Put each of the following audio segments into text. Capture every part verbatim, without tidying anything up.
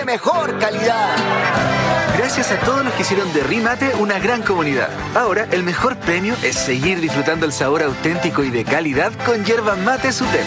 Mejor calidad. Gracias a todos los que hicieron de Rimate una gran comunidad. Ahora, el mejor premio es seguir disfrutando el sabor auténtico y de calidad con yerba mate Supremo.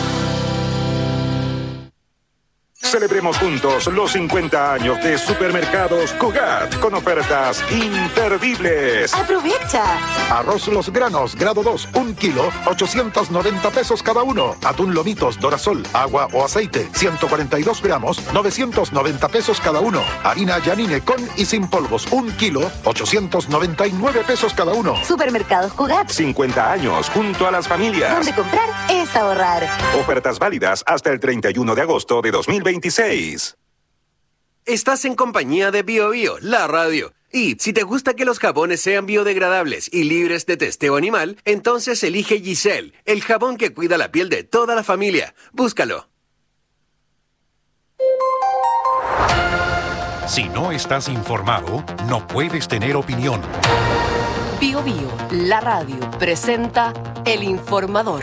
Celebremos juntos los cincuenta años de Supermercados Cugat con ofertas imperdibles. ¡Aprovecha! Arroz Los Granos, grado dos, un kilo, ochocientos noventa pesos cada uno. Atún Lomitos, Dorasol, agua o aceite, ciento cuarenta y dos gramos, novecientos noventa pesos cada uno. Harina Yanine con y sin polvos, un kilo, ochocientos noventa y nueve pesos cada uno. Supermercados Cugat. cincuenta años junto a las familias. Donde comprar es ahorrar. Ofertas válidas hasta el treinta y uno de agosto de dos mil veintiséis. Estás en compañía de Bio Bio, la radio. Y si te gusta que los jabones sean biodegradables y libres de testeo animal, entonces elige Giselle, el jabón que cuida la piel de toda la familia. Búscalo. Si no estás informado, no puedes tener opinión. Bio Bio, la radio, presenta El Informador.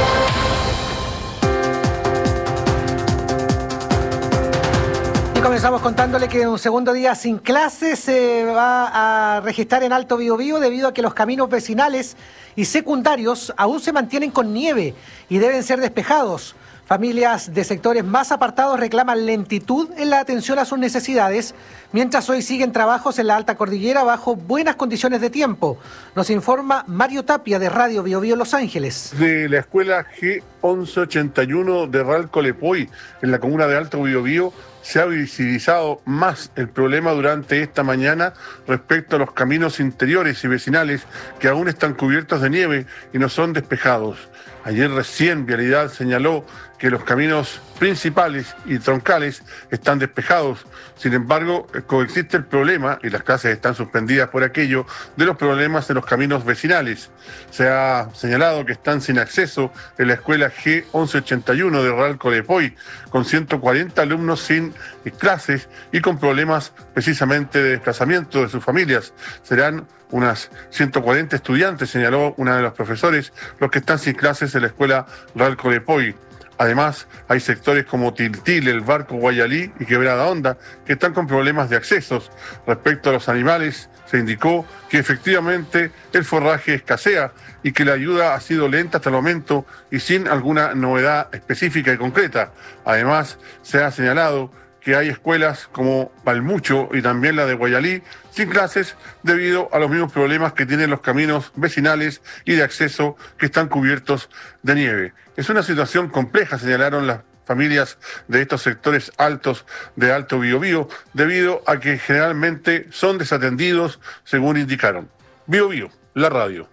Comenzamos contándole que un segundo día sin clases se va a registrar en Alto Biobío debido a que los caminos vecinales y secundarios aún se mantienen con nieve y deben ser despejados. Familias de sectores más apartados reclaman lentitud en la atención a sus necesidades, mientras hoy siguen trabajos en la alta cordillera bajo buenas condiciones de tiempo. Nos informa Mario Tapia de Radio Biobío Los Ángeles. De la escuela G once ochenta y uno de Real Colepoy, en la comuna de Alto Biobío, se ha visibilizado más el problema durante esta mañana respecto a los caminos interiores y vecinales que aún están cubiertos de nieve y no son despejados. Ayer recién Vialidad señaló que los caminos principales y troncales están despejados. Sin embargo, coexiste el problema, y las clases están suspendidas por aquello, de los problemas en los caminos vecinales. Se ha señalado que están sin acceso en la escuela G once ochenta y uno de Real Colepoy, con ciento cuarenta alumnos sin clases y con problemas precisamente de desplazamiento de sus familias. Serán unas ciento cuarenta estudiantes, señaló una de los profesores, los que están sin clases en la escuela Real Colepoy. Además, hay sectores como Tiltil, El Barco, Guayalí y Quebrada Honda que están con problemas de accesos. Respecto a los animales, se indicó que efectivamente el forraje escasea y que la ayuda ha sido lenta hasta el momento y sin alguna novedad específica y concreta. Además, se ha señalado que hay escuelas como Palmucho y también la de Guayalí sin clases debido a los mismos problemas que tienen los caminos vecinales y de acceso que están cubiertos de nieve. Es una situación compleja, señalaron las familias de estos sectores altos de Alto Biobío, debido a que generalmente son desatendidos, según indicaron. Biobío, la radio.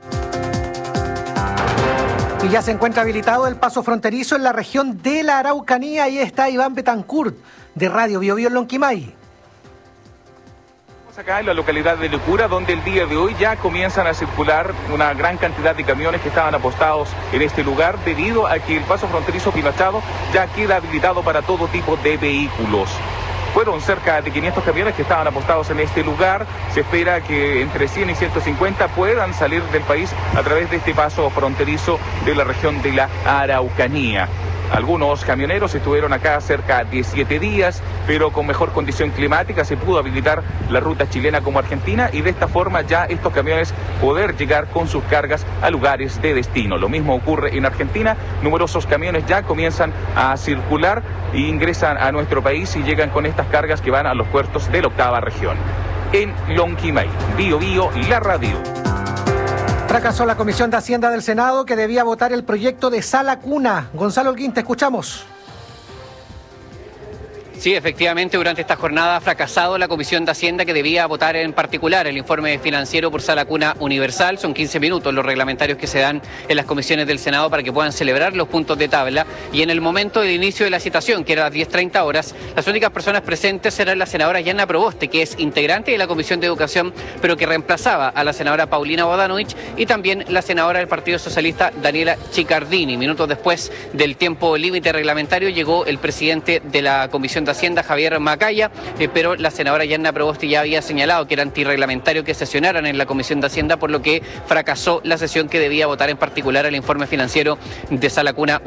Y ya se encuentra habilitado el paso fronterizo en la región de la Araucanía. Ahí está Iván Betancourt, de Radio Biobío en Lonquimay. Acá en la localidad de Licura, donde el día de hoy ya comienzan a circular una gran cantidad de camiones que estaban apostados en este lugar debido a que el paso fronterizo Pinachado ya queda habilitado para todo tipo de vehículos. Fueron cerca de quinientos camiones que estaban apostados en este lugar. Se espera que entre cien y ciento cincuenta puedan salir del país a través de este paso fronterizo de la región de la Araucanía. Algunos camioneros estuvieron acá cerca de siete días, pero con mejor condición climática se pudo habilitar la ruta chilena como argentina y de esta forma ya estos camiones poder llegar con sus cargas a lugares de destino. Lo mismo ocurre en Argentina, numerosos camiones ya comienzan a circular e ingresan a nuestro país y llegan con estas cargas que van a los puertos de la octava región. En Lonquimay, Biobío, la radio. Fracasó la Comisión de Hacienda del Senado que debía votar el proyecto de Sala Cuna. Gonzalo Holguín, te escuchamos. Sí, efectivamente, durante esta jornada ha fracasado la Comisión de Hacienda que debía votar en particular el informe financiero por Sala Cuna Universal. Son quince minutos los reglamentarios que se dan en las comisiones del Senado para que puedan celebrar los puntos de tabla. Y en el momento del inicio de la citación, que era a las diez treinta horas, las únicas personas presentes eran la senadora Yanna Proboste, que es integrante de la Comisión de Educación, pero que reemplazaba a la senadora Paulina Bodanovich, y también la senadora del Partido Socialista, Daniela Chicardini. Minutos después del tiempo límite reglamentario llegó el presidente de la Comisión de Hacienda, Javier Macaya, eh, pero la senadora Yanna Proboste ya había señalado que era antirreglamentario que sesionaran en la Comisión de Hacienda, por lo que fracasó la sesión que debía votar en particular el informe financiero de Sala Cuna